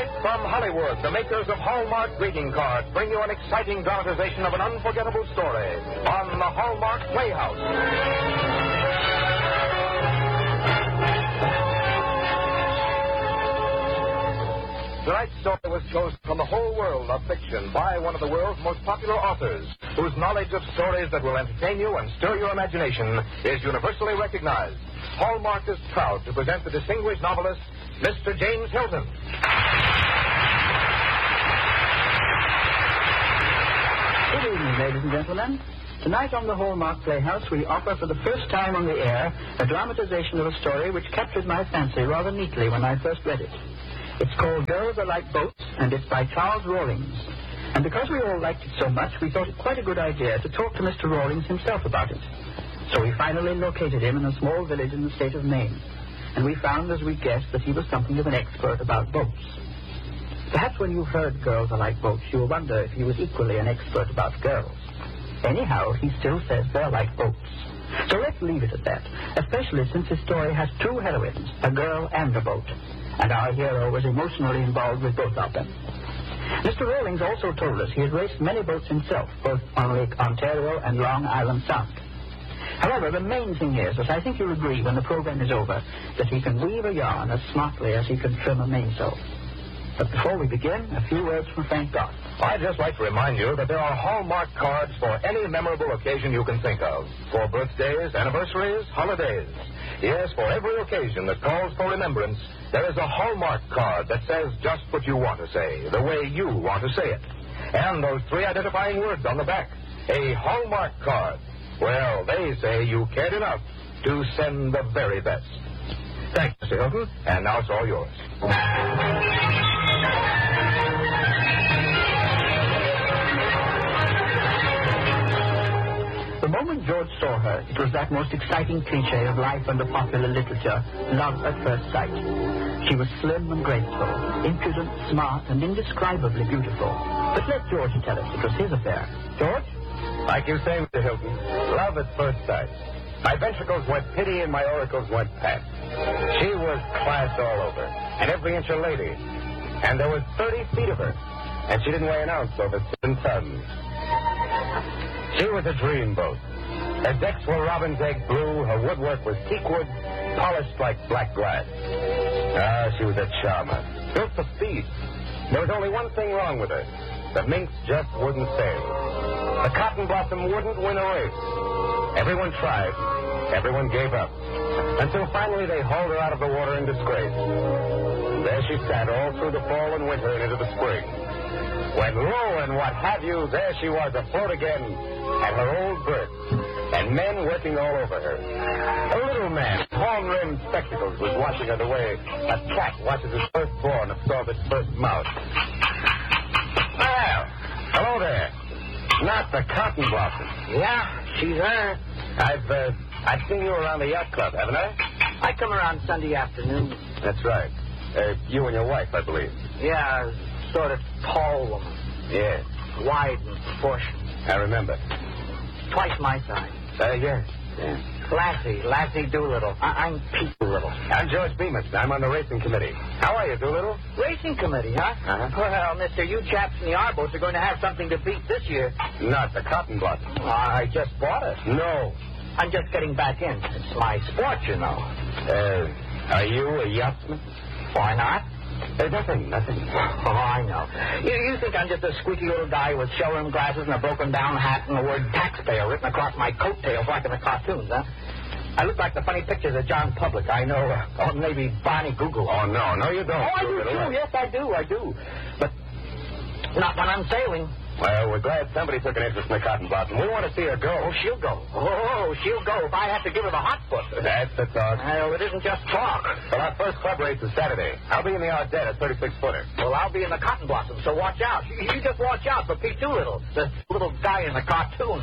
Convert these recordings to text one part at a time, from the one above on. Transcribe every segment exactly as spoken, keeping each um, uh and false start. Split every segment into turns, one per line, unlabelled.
Tonight, from Hollywood, the makers of Hallmark greeting cards bring you an exciting dramatization of an unforgettable story on the Hallmark Playhouse. Tonight's story was chosen from the whole world of fiction by one of the world's most popular authors, whose knowledge of stories that will entertain you and stir your imagination is universally recognized. Hallmark is proud to present the distinguished novelist, Mister James Hilton.
Good evening, ladies and gentlemen. Tonight on the Hallmark Playhouse, we offer for the first time on the air a dramatization of a story which captured my fancy rather neatly when I first read it. It's called Girls Are Like Boats, and it's by Charles Rawlings. And because we all liked it so much, we thought it quite a good idea to talk to Mister Rawlings himself about it. So we finally located him in a small village in the state of Maine. And we found, as we guessed, that he was something of an expert about boats. Perhaps when you've heard Girls Are Like Boats, you'll wonder if he was equally an expert about girls. Anyhow, he still says they're like boats. So let's leave it at that, especially since his story has two heroines, a girl and a boat. And our hero was emotionally involved with both of them. Mister Rawlings also told us he had raced many boats himself, both on Lake Ontario and Long Island Sound. However, the main thing is, as I think you'll agree when the program is over, that he can weave a yarn as smartly as he can trim a mainsail. But before we begin, a few words from Frank Goff.
I'd just like to remind you that there are Hallmark cards for any memorable occasion you can think of. For birthdays, anniversaries, holidays. Yes, for every occasion that calls for remembrance, there is a Hallmark card that says just what you want to say, the way you want to say it. And those three identifying words on the back. A Hallmark card. Well, they say you cared enough to send the very best. Thanks, Mister Hilton, and now it's all yours.
The moment George saw her, it was that most exciting cliche of life under popular literature, love at first sight. She was slim and graceful, impudent, smart, and indescribably beautiful. But let George tell us it was his affair. George?
Like you say, Mister Hilton, love at first sight. My ventricles went pity and my oracles went pat. She was class all over, and every inch a lady. And there was thirty feet of her, and she didn't weigh an ounce over seven tons. She was a dreamboat. Her decks were robin's egg blue, her woodwork was teakwood, polished like black glass. Ah, she was a charmer, built for speed. There was only one thing wrong with her. The minks just wouldn't sail. The cotton blossom wouldn't win a race. Everyone tried. Everyone gave up. Until finally they hauled her out of the water in disgrace. There she sat all through the fall and winter and into the spring. When lo and what have you, there she was afloat again at her old berth, and men working all over her. A little man, horn-rimmed spectacles, was watching her the way a cat watches its firstborn absorb its first mouse. Well, hello there. Not the cotton blossom.
Yeah, she's her.
I've, uh, I've seen you around the yacht club, haven't I?
I come around Sunday afternoon.
That's right. Uh, you and your wife, I believe.
Yeah, sort of tall woman.
Yes.
Wide in proportion.
I remember.
Twice my size.
Uh, yes. Yeah.
Lassie, Lassie Doolittle. I- I'm Pete Doolittle.
I'm George Bemis. I'm on the racing committee. How are you, Doolittle?
Racing committee, huh?
Uh-huh.
Well, mister, you chaps in the R boats are going to have something to beat this year.
Not the cotton blossom.
I just bought it.
No.
I'm just getting back in. It's my sport, you know.
Uh, are you a yachtsman?
Why not?
Uh, nothing, nothing.
Oh, I know. You, you think I'm just a squeaky little guy with shell-rim glasses and a broken-down hat and the word taxpayer written across my coattails like in the cartoons, huh? I look like the funny pictures of John Public. I know. Uh, or maybe Barney Google.
Oh, no, no, you don't.
Oh, I do, too. Yes, I do, I do. But not when I'm sailing.
Well, we're glad somebody took an interest in the cotton blossom. We want to see her go.
Oh, she'll go. Oh, she'll go if I have to give her the hot foot.
That's the talk.
Well, it isn't just talk.
Well, our first club race is Saturday. I'll be in the Ardette at thirty-six footer.
Well, I'll be in the cotton blossom, so watch out. You, you just watch out for Pete Doolittle, the little guy in the cartoon.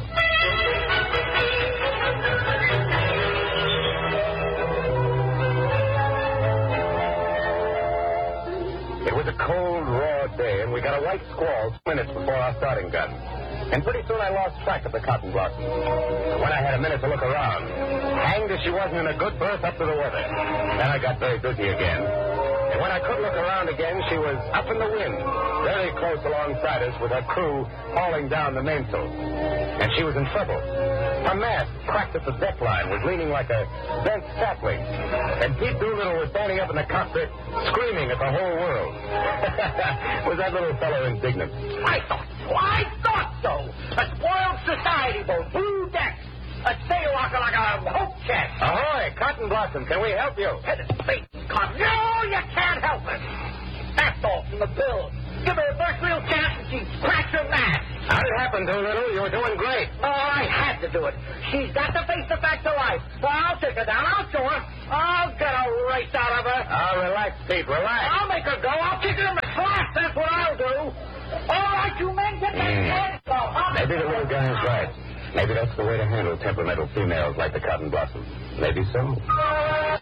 It was a cold, raw day, and we got a white squall two minutes before our starting gun. And pretty soon I lost track of the cotton blossom. When I had a minute to look around, hanged if she wasn't in a good berth up to the weather. Then I got very busy again. And when I could look around again, she was up in the wind, very close alongside us with her crew hauling down the mainsail. And she was in trouble. Her mast, cracked at the deck line, was leaning like a bent sapling. And Pete Doolittle was standing up in the cockpit, screaming at the whole world. Was that little fellow indignant?
I thought so. I thought so. A spoiled society boat, blue decks. A sail rocker like a hope chest.
Ahoy, Cotton Blossom, can we help you?
Headed space, Cotton. No, you can't help us. That's all from the bill. Give her a first real chance and she cracks her mast.
How'd it happen, Doolittle? You were doing great.
Oh, I had to do it. She's got to face the facts of life. So I'll take her down. I'll show her. I'll get a race out of her.
Oh, relax, Pete, relax.
I'll make her go. I'll kick her in the slot. That's what I'll do. All right, you men, get that
Mm.
head.
Maybe the little guy is right. Maybe that's the way to handle temperamental females like the Cotton Blossom. Maybe so.